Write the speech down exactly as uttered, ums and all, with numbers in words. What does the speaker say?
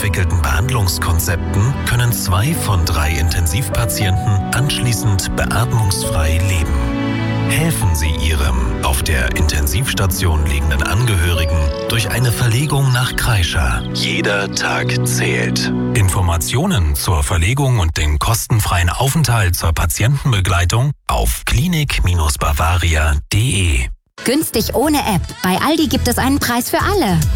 entwickelten Behandlungskonzepten können zwei von drei Intensivpatienten anschließend beatmungsfrei leben. Helfen Sie Ihrem auf der Intensivstation liegenden Angehörigen durch eine Verlegung nach Kreischer. Jeder Tag zählt. Informationen zur Verlegung und den kostenfreien Aufenthalt zur Patientenbegleitung auf klinik Bindestrich bavaria punkt de. Günstig ohne App. Bei Aldi gibt es einen Preis für alle.